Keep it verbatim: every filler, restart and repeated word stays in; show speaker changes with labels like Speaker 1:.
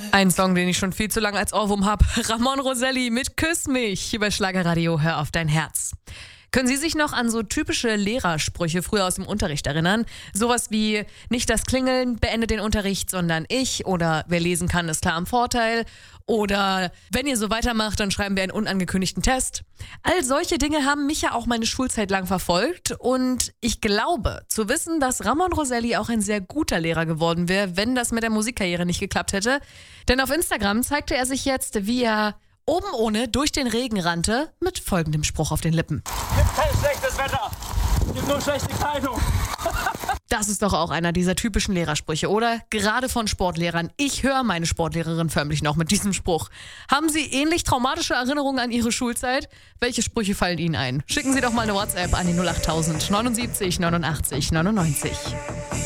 Speaker 1: Ein Song, den ich schon viel zu lange als Ohrwurm habe. Ramon Roselli mit Küss mich hier bei Schlagerradio, hör auf dein Herz. Können Sie sich noch an so typische Lehrersprüche früher aus dem Unterricht erinnern? Sowas wie, nicht das Klingeln beendet den Unterricht, sondern ich. Oder wer lesen kann, ist klar am Vorteil. Oder wenn ihr so weitermacht, dann schreiben wir einen unangekündigten Test. All solche Dinge haben mich ja auch meine Schulzeit lang verfolgt. Und ich glaube, zu wissen, dass Ramon Roselli auch ein sehr guter Lehrer geworden wäre, wenn das mit der Musikkarriere nicht geklappt hätte. Denn auf Instagram zeigte er sich jetzt, wie er oben ohne durch den Regen rannte, mit folgendem Spruch auf den Lippen.
Speaker 2: Gibt kein schlechtes Wetter, gibt nur schlechte Kleidung.
Speaker 1: Das ist doch auch einer dieser typischen Lehrersprüche, oder? Gerade von Sportlehrern. Ich höre meine Sportlehrerin förmlich noch mit diesem Spruch. Haben Sie ähnlich traumatische Erinnerungen an Ihre Schulzeit? Welche Sprüche fallen Ihnen ein? Schicken Sie doch mal eine WhatsApp an die null acht tausend neunundsiebzig neunundachtzig neunundneunzig.